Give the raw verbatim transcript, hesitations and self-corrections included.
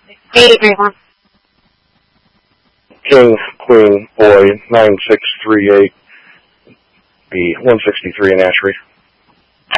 eight three one. King, Queen, Boy, nine six three eight, be one sixty-three in Ashby.